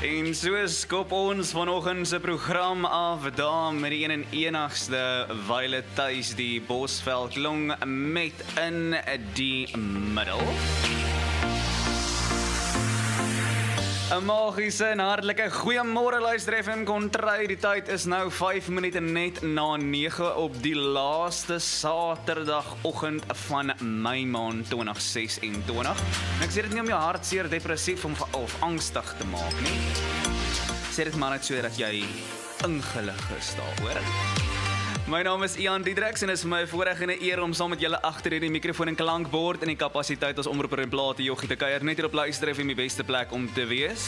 En so skop ons vanoggend se program af daar met die een en enigste Violet Thuis die Bosveld Long met in die middel. 'n Magiese en hartlike goeiemôre luister FM Kontry. Die tyd is nou 5 minute net na 9 op die laaste Saterdagoggend van Mei maand 2026. En ek sê dit nie om jou hartseer, depressief of angstig te maak nie. Sê dit maar net so dat jy ingelig is daaroor. My naam is Ian Diedriks en is my voorreg en 'n eer om saam met julle agter hierdie mikrofoon en klankbord en die kapasiteit as omroeper en plate joggie te kuier net hier op Luister FM die beste plek om te wees.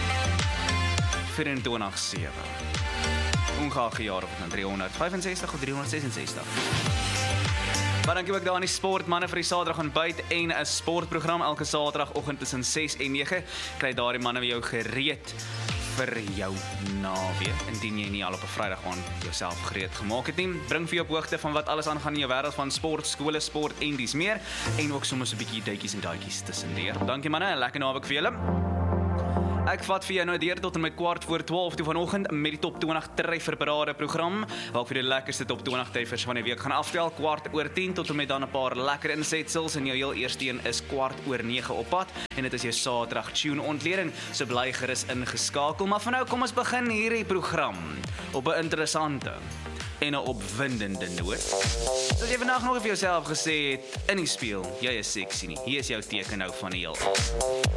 24/7. Ongeag jaar of dan 365 of 366. Maar dankie ook daar aan die sportmanne vir die Saterdag ontbyt en 'n sportprogram elke Saterdagoggend tussen 6 en 9. Kry daardie manne vir jou gereed vir jou naweek, indien jy nie al op 'n Vrydag aan jouself gereed gemaak het nie. Bring vir jou op hoogte van wat alles aangaan in jou wêreld van sport, skole, sport en dis meer, en ook soms 'n bietjie duitjies en daadjies tussendeur. Dankie manne, 'n lekker naweek vir julle. Ek vat vir jou nou deur tot en met 11:15 toe vanoggend met die top 20 trefferparade program, waar ek vir die lekkerste top 20 treffers van die week gaan aftel, 10:15 tot en met dan 'n paar lekker insetsels, en jou heel eerste een is 9:15 op pad, en dit is jou Saterdag tune ontleding, so bly gerus ingeskakel. Maar vir nou, kom ons begin hierdie program op 'n interessante en 'n opwindende noot. So as jy vandag nog vir jouself gesê het, in die spieël, jy is sexy nie, hier is jou teken nou van die heel.